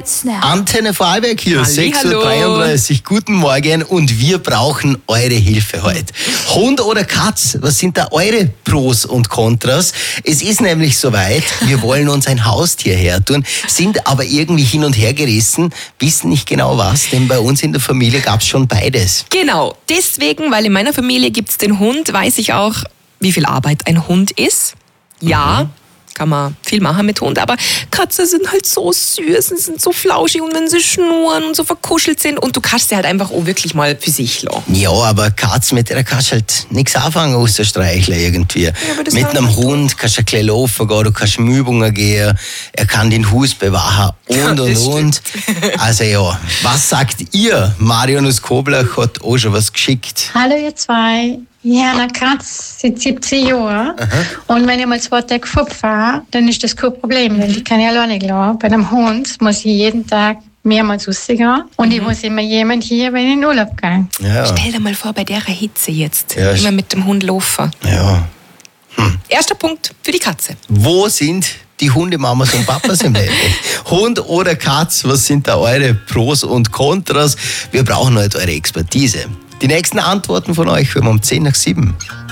Antenne Vorarlberg hier, Hallihallo. 6:33 Uhr. Guten Morgen und wir brauchen eure Hilfe heute. Hund oder Katz, was sind da eure Pros und Kontras? Es ist nämlich soweit, wir wollen uns ein Haustier hertun, sind aber irgendwie hin und her gerissen, wissen nicht genau was, denn bei uns in der Familie gab es schon beides. Genau, deswegen, weil in meiner Familie gibt es den Hund, weiß ich auch, wie viel Arbeit ein Hund ist. Ja, kann man viel machen mit Hund, aber Katzen sind halt so süß und sind so flauschig und wenn sie schnurren und so verkuschelt sind und du kannst sie halt einfach auch wirklich mal für sich lassen. Ja, aber Katz, mit der kannst du halt nichts anfangen, außer streicheln irgendwie. aber das Mit kann einem ich Hund kannst du ein bisschen laufen gehen, du kannst in Übungen gehen, er kann den Haus bewachen und. Also ja, was sagt ihr? Marion aus Koblach hat auch schon was geschickt. Hallo ihr zwei. Ja, eine Katze seit 17 Jahren. Und wenn ich mal 2 Tage fortfahre, dann ist das kein Problem, weil die kann ich alleine lassen. Bei einem Hund muss ich jeden Tag mehrmals rausgehen. Und ich muss immer jemand hier, wenn ich in Urlaub gehe. Ja. Stell dir mal vor, bei der Hitze jetzt, Ja, immer mit dem Hund laufen. Ja. Erster Punkt für die Katze. Wo sind die Hundemamas und Papas im Leben? Hund oder Katz, was sind da eure Pros und Kontras? Wir brauchen halt eure Expertise. Die nächsten Antworten von euch hören wir um 6:50.